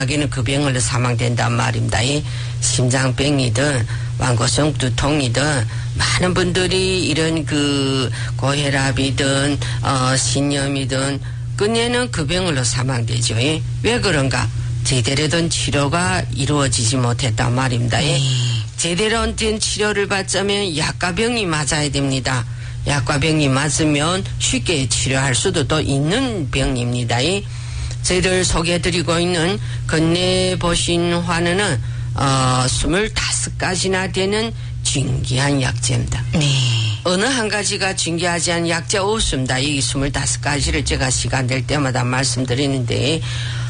자기는 그 병으로 사망된단 말입니다. 이 심장병이든 완고성 두통이든 많은 분들이 이런 그 고혈압이든 신염이든 끝내는 그 병으로 사망되죠. 왜 그런가? 제대로 된 치료가 이루어지지 못했단 말입니다. 제대로 된 치료를 받자면 약과 병이 맞아야 됩니다. 약과 병이 맞으면 쉽게 치료할 수도 또 있는 병입니다. 저희들 소개해드리고 있는 건네보신 환은은 25가지나 되는 중귀한 약재입니다. 네. 어느 한 가지가 중귀하지 않은 약재 없습니다. 이 25가지를 제가 시간 될 때마다 말씀드리는데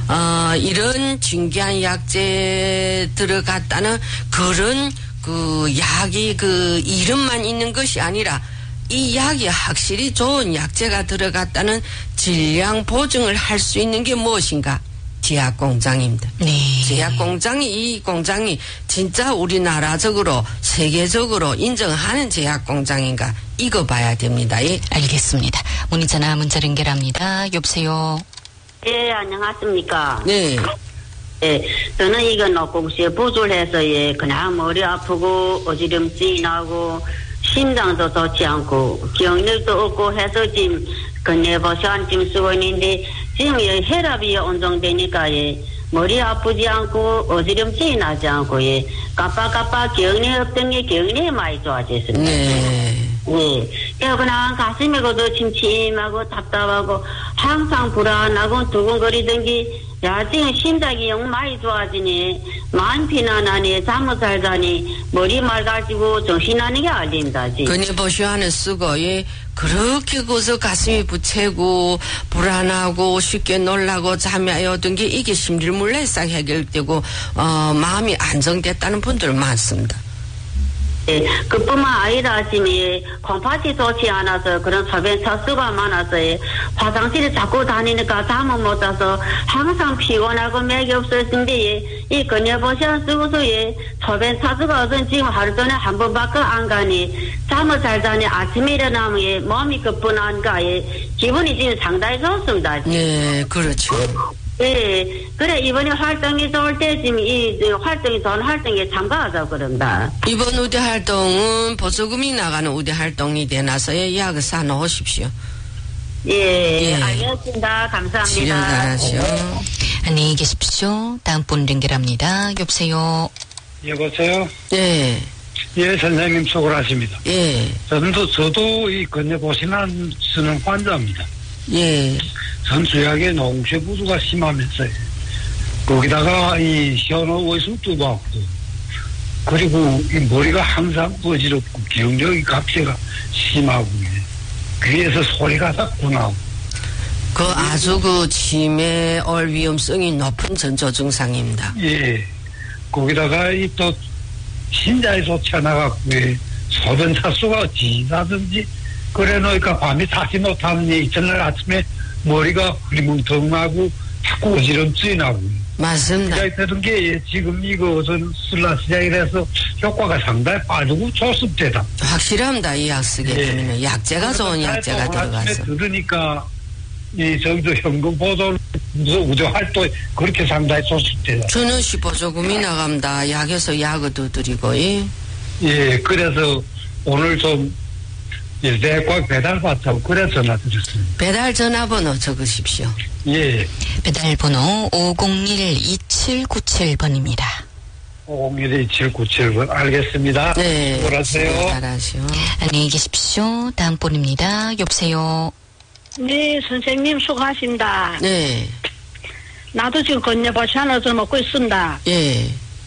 이런 중귀한 약재 들어갔다는 그런 그 약이 그 이름만 있는 것이 아니라 이 약이 확실히 좋은 약재가 들어갔다는 질량 보증을 할 수 있는 게 무엇인가? 제약공장입니다. 네. 제약공장이 이 공장이 진짜 우리나라적으로 세계적으로 인정하는 제약공장인가? 이거 봐야 됩니다. 예. 알겠습니다. 문의전화 문자 연결합니다. 여보세요. 예, 안녕하십니까. 네. 예, 저는 이거 녹공시에 부주를 해서 예, 그냥 머리 아프고 어지럼증이 나고 심장도 좋지 않고 기억력도 없고 해서 지금 건네보시한 지금 쓰고 있는데 지금 예, 혈압이 온정되니까 예, 머리 아프지 않고 어지럼증이 나지 않고 예, 깜빡깜빡 기억력 없던 게 기억력이 많이 좋아졌습니다. 네. 예, 그냥 가슴이고도 침침하고 답답하고 항상 불안하고 두근거리던 게 야, 지금 심장이 영 많이 좋아지니 마음 편안하니 잠을 잘 자니 머리 맑아지고 정신하는 게 알린다. 건네보시환을 쓰고 예, 그렇게 거기서 가슴이 부채고 불안하고 쉽게 놀라고 잠이 안 오던 게 이게 심질물레 싹 해결되고 마음이 안정됐다는 분들 많습니다. 예, 그뿐만 아니라 지금 콩팥이 좋지 않아서 그런 소변 차수가 많아서 화장실에 자꾸 다니니까 잠을 못 자서 항상 피곤하고 맥이 없었는데 이 건네보시안 쓰고서 소변 차수가 없은 지금 하루 전에 한 번밖에 안 가니 잠을 잘 자니 아침에 일어나면 몸이 급분한가 기분이 지금 상당히 좋습니다. 네, 그렇죠. 예, 그래, 이번에 활동이 좋을 때, 지금 활동이 좋은 활동에 참가하자고 그런다. 이번 우대 활동은 보조금이 나가는 우대 활동이 되나서요. 약을 사놓으십시오. 예, 알겠습니다. 감사합니다. 치료 잘하시오. 안녕히 계십시오. 다음 분 연결합니다. 여보세요. 여보세요? 예. 예, 선생님 수고하십니다. 예. 저도 이 건네보시는 쓰는 환자입니다. 예. 전수약에 농체 부수가 심하면서요. 거기다가 이 현호 외숙도 받고, 그리고 이 머리가 항상 어지럽고, 기억력이 갑자가 심하고, 귀에서 소리가 자꾸 나오고. 그 아주 그 치매 올 위험성이 높은 전조 증상입니다. 예. 거기다가 이 또 신자에 좋지 않아갖고, 소변 차수가 지나든지, 그래 놓으니까 밤에 자지 못하는 게 이튿날 아침에 머리가 흐리뭉텅하고 자꾸 어지럼증이 나고. 맞습니다. 시작되던 게 지금 이것은 술라 시작이라서 효과가 상당히 빠르고 좋습니다. 확실합니다. 이 약 쓰게 되면 약재가 좋은 약재가 들어가서. 아침에 들으니까 이 저기도 현금 보조 우대 활동 그렇게 상당히 좋습니다. 저는 15조금이 나갑니다. 약에서 약을 더 드리고. 예, 그래서 오늘 좀 내과 배달 받자고 그래 전화 드렸습니다. 배달 전화번호 적으십시오. 예. 배달번호 501-2797번입니다. 501-2797번 알겠습니다. 네. 수고하세요. 잘하시오. 안녕히 계십시오. 다음 분입니다. 여보세요. 네, 선생님 수고하십니다. 네. 나도 지금 건네보시안을 좀 먹고 있습니다. 예.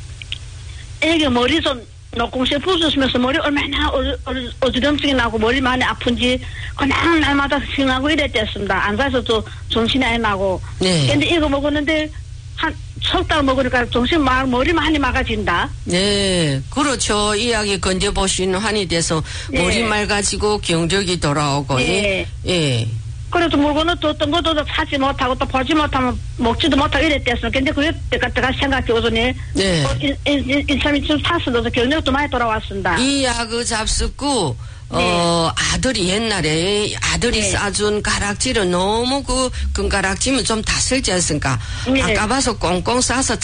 애기 머리 좀 녹공시에 부수시면서 머리 얼마나 어지럼증이 나고 머리 많이 아픈지 그냥 날마다 생각하고 이랬댔습니다. 앉아서 또 정신이 안 나고. 네. 근데 이거 먹었는데 한 석 달 먹으니까 머리 많이 막아진다. 네. 그렇죠. 이 약이 건져보신 환이 돼서 네. 머리 맑아지고 기억력이 돌아오고. 네. 예. 그래도 물건을 또 어떤 것도 사지 못하고 또 보지 못하면 먹지도 못하고 이랬댔어. 근데 그게 내가 생각해 오더니 네. 인삼이 좀 탔어도 경력도 많이 돌아왔습니다. 이 약을 잡수고 아들이 옛날에 아들이 네. 싸준 가락지를 너무 그 가락지면 좀 다 쓸지 않습니까? 네. 아까 봐서 꽁꽁 싸서